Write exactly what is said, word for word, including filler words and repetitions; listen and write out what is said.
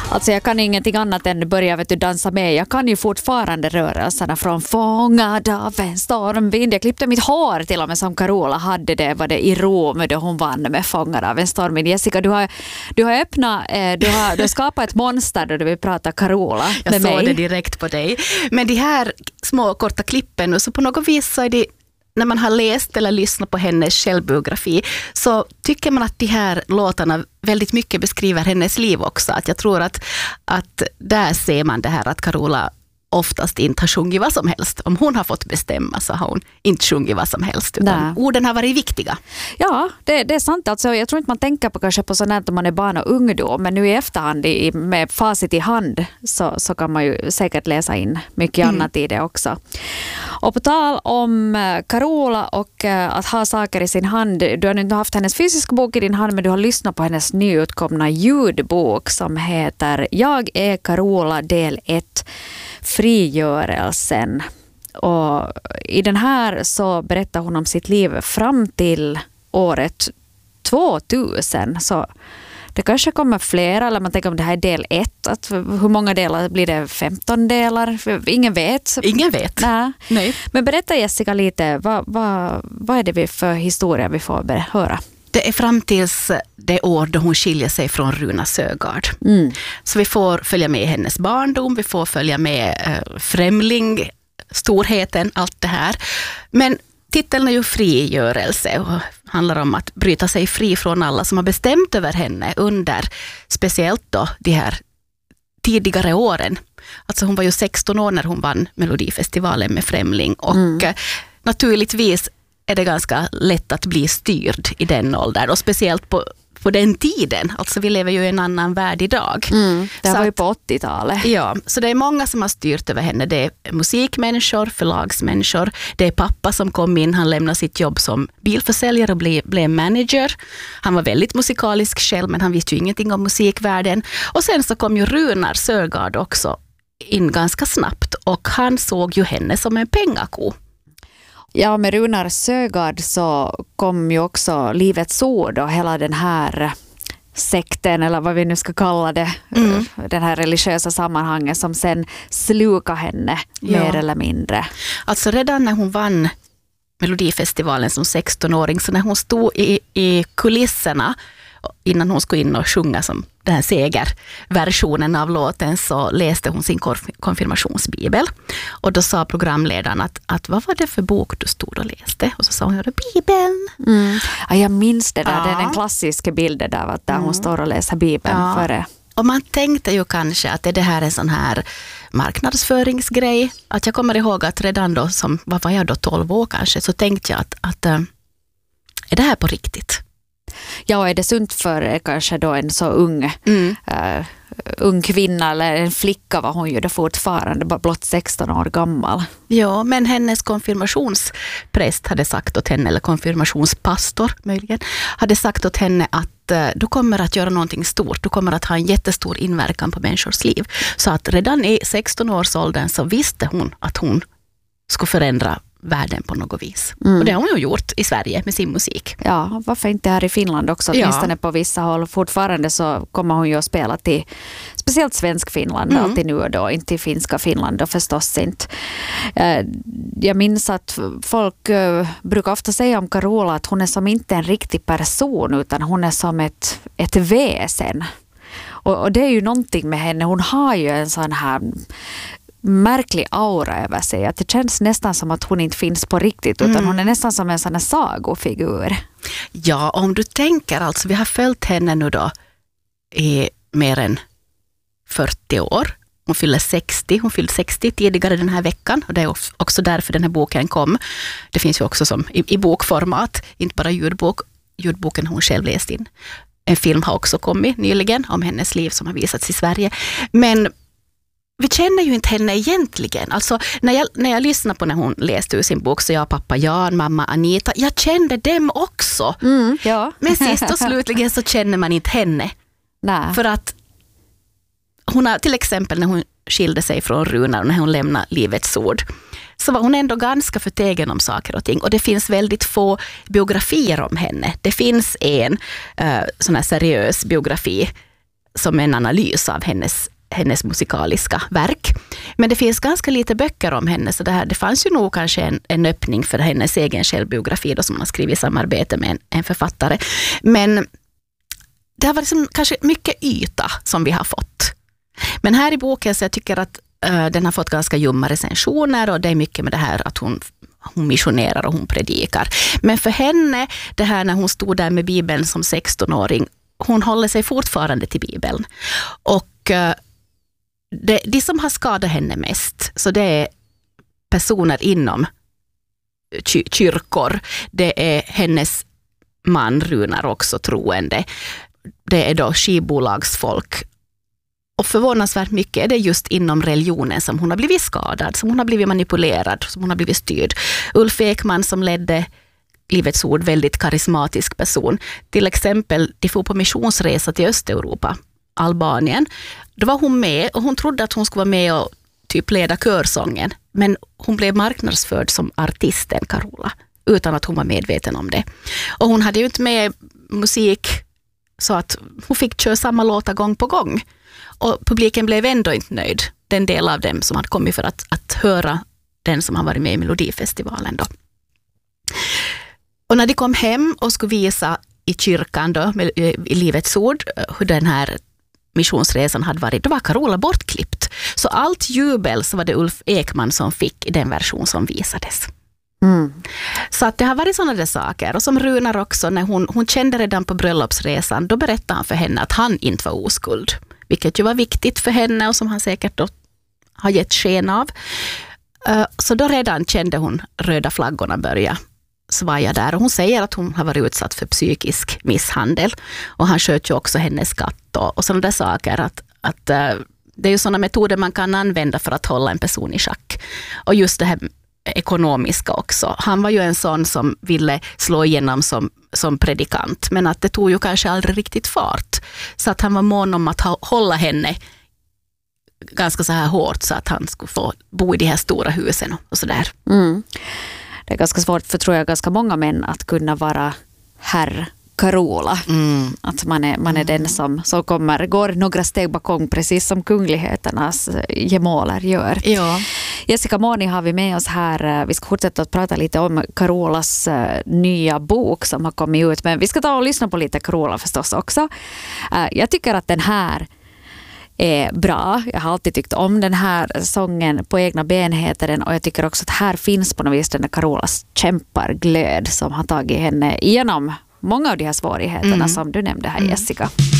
Alltså jag kan ingenting annat än börja vet du, dansa med. Jag kan ju fortfarande rörelserna från Fångad av en stormvind. Jag klippte mitt hår till och med som Carola hade det, var det i Rom då hon vann med Fångad av en stormvind. Jessica, du har, du har öppnat, eh, du, har, du har skapat ett monster då du vill prata Carola med jag mig. Jag såg det direkt på dig. Men de här små korta klippen, så på något vis så är det, när man har läst eller lyssnat på hennes självbiografi, så tycker man att de här låtarna väldigt mycket beskriver hennes liv också. Att jag tror att, att där ser man det här att Carola oftast inte har sjungit vad som helst. Om hon har fått bestämma så har hon inte sjungit vad som helst. Utan Nej. orden har varit viktiga. Ja, det, det är sant. Alltså, jag tror inte man tänker på kanske på sånt här när man är barn och ungdom. Men nu i efterhand i, med facit i hand så, så kan man ju säkert läsa in mycket mm. annat i det också. Och på tal om Carola och att ha saker i sin hand. Du har inte haft hennes fysiska bok i din hand, men du har lyssnat på hennes nyutkomna ljudbok som heter Jag är Carola del ett. Frigörelsen. Och i den här så berättar hon om sitt liv fram till året tvåtusen. Så det kanske kommer flera, eller man tänker om det här är del ett. Att hur många delar blir det? femton delar? Ingen vet. Ingen vet. Nej. Nej. Men berätta Jessica lite, vad, vad, vad är det för historia vi får höra? Det är fram tills det år då hon skiljer sig från Runa Sögaard. Mm. Så vi får följa med hennes barndom, vi får följa med eh, främling, storheten, allt det här. Men titeln är ju frigörelse och handlar om att bryta sig fri från alla som har bestämt över henne under speciellt då de här tidigare åren. Alltså hon var ju sexton år när hon vann Melodifestivalen med Främling och mm. naturligtvis är det ganska lätt att bli styrd i den åldern och speciellt på, på den tiden. Alltså vi lever ju i en annan värld idag. Mm, det var så ju att, på åttiotalet. Ja, så det är många som har styrt över henne. Det är musikmänniskor, förlagsmänniskor. Det är pappa som kom in, han lämnade sitt jobb som bilförsäljare och blev, blev manager. Han var väldigt musikalisk själv men han visste ju ingenting om musikvärlden. Och sen så kom ju Runar Sögaard också in ganska snabbt och han såg ju henne som en pengako. Ja, med Runar Sögaard så kom ju också Livets ord och hela den här sekten eller vad vi nu ska kalla det, mm. den här religiösa sammanhanget som sen slukar henne ja. mer eller mindre. Alltså redan när hon vann Melodifestivalen som sexton-åring, så när hon stod i, i kulisserna innan hon skulle in och sjunga som den här segerversionen av låten, så läste hon sin konfirmationsbibel. Och då sa programledaren att, att vad var det för bok du stod och läste? Och så sa hon, ja, Bibeln. Mm. Ja, jag minns det där, ja. det är den klassiska bilden där, där mm. hon står och läser Bibeln ja. före. Och man tänkte ju kanske att det här är en sån här marknadsföringsgrej. Att jag kommer ihåg att redan då, som, vad var jag då, tolv år kanske, så tänkte jag att, att är det här på riktigt? Ja, är det sunt för kanske då en så ung, mm. uh, ung kvinna eller en flicka var hon ju då fortfarande, bara blott sexton år gammal. Ja, men hennes konfirmationspräst hade sagt åt henne, eller konfirmationspastor möjligen, hade sagt åt henne att uh, du kommer att göra någonting stort, du kommer att ha en jättestor inverkan på människors liv. Så att redan i sexton-årsåldern så visste hon att hon skulle förändra världen på något vis. Mm. Och det har hon ju gjort i Sverige med sin musik. Ja, varför inte här i Finland också? Åtminstone ja. på vissa håll. Fortfarande så kommer hon ju att spela till speciellt svensk Finland mm. alltid nu och då. Inte till finska Finland och förstås inte. Jag minns att folk brukar ofta säga om Carola att hon är som inte en riktig person utan hon är som ett, ett väsen. Och, och det är ju någonting med henne. Hon har ju en sån här märklig aura över sig. Att det känns nästan som att hon inte finns på riktigt utan mm. hon är nästan som en sån här sagofigur. Ja, om du tänker alltså, vi har följt henne nu då i mer än fyrtio år. Hon fyller sextio, hon fyllde sextio tidigare den här veckan och det är också därför den här boken kom. Det finns ju också som i, i bokformat, inte bara ljudbok, ljudboken hon själv läst in. En film har också kommit nyligen om hennes liv som har visats i Sverige. Men vi känner ju inte henne egentligen. Alltså när jag, när jag lyssnade på när hon läste ur sin bok, så jag, pappa Jan, mamma Anita, jag kände dem också. Mm, ja. Men sist och slutligen så känner man inte henne. Nej. För att hon har till exempel när hon skilde sig från Runar och när hon lämnade Livets ord, så var hon ändå ganska förtegen om saker och ting. Och det finns väldigt få biografier om henne. Det finns en uh, sån här seriös biografi som en analys av hennes, hennes musikaliska verk. Men det finns ganska lite böcker om henne, så det, här, det fanns ju nog kanske en, en öppning för hennes egen självbiografi då, som man har skrivit i samarbete med en, en författare. Men det har varit liksom kanske mycket yta som vi har fått. Men här i boken så jag tycker att uh, den har fått ganska ljumma recensioner, och det är mycket med det här att hon, hon missionerar och hon predikar. Men för henne, det här när hon stod där med Bibeln som sextonåring, hon håller sig fortfarande till Bibeln. Och uh, det, de som har skadat henne mest, så det är personer inom ky- kyrkor. Det är hennes man Runar, också troende. Det är då skivbolagsfolk. Och förvånansvärt mycket är det just inom religionen som hon har blivit skadad, som hon har blivit manipulerad, som hon har blivit styrd. Ulf Ekman som ledde Livets ord, väldigt karismatisk person. Till exempel, de får på missionsresa till Östeuropa, Albanien. Då var hon med och hon trodde att hon skulle vara med och typ leda körsången. Men hon blev marknadsförd som artisten Carola, utan att hon var medveten om det. Och hon hade ju inte med musik så att hon fick köra samma låtar gång på gång. Och publiken blev ändå inte nöjd. Den del av dem som hade kommit för att, att höra den som har varit med i Melodifestivalen då. Och när de kom hem och skulle visa i kyrkan då, med, i Livets ord, hur den här missionsresan hade varit, då var Carola bortklippt. Så allt jubel så var det Ulf Ekman som fick i den version som visades. Mm. Så att det har varit sådana där saker. Och som Runar också, när hon, hon kände redan på bröllopsresan, då berättade han för henne att han inte var oskuld. Vilket ju var viktigt för henne och som han säkert då har gett sken av. Så då redan kände hon röda flaggorna börja svaja där. Och hon säger att hon har varit utsatt för psykisk misshandel. Och han sköt ju också hennes katt och, och sådana där saker. Att, att, det är ju sådana metoder man kan använda för att hålla en person i schack. Och just det här ekonomiska också. Han var ju en sån som ville slå igenom som, som predikant, men att det tog ju kanske aldrig riktigt fart. Så att han var mån om att ha, hålla henne ganska så här hårt så att han skulle få bo i de här stora husen och sådär. Mm. Det är ganska svårt för, tror jag, ganska många män att kunna vara herr Carola. Mm. Att man är, man är mm. den som, som kommer, går några steg bakom, precis som kungligheternas gemåler gör. Ja. Jessica Moni har vi med oss här. Vi ska fortsätta att prata lite om Carolas uh, nya bok som har kommit ut. Men vi ska ta och lyssna på lite Carola förstås också. Uh, jag tycker att den här är bra. Jag har alltid tyckt om den här sången. På egna ben heter den, och jag tycker också att här finns på något vis den där Carolas kämparglöd som har tagit henne igenom många av de här svårigheterna mm. som du nämnde här, Jessica.